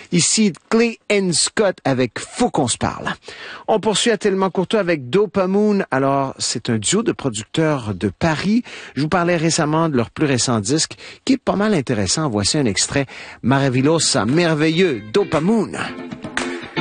Ici, Clay and Scott avec Faut qu'on se parle. On poursuit à Tellement Courtois avec Dopamoon. Alors, c'est un duo de producteurs de Paris. Je vous parlais récemment de leur plus récent disque, qui est pas mal intéressant. Voici un extrait. Maravillosa, merveilleux, Dopamoon.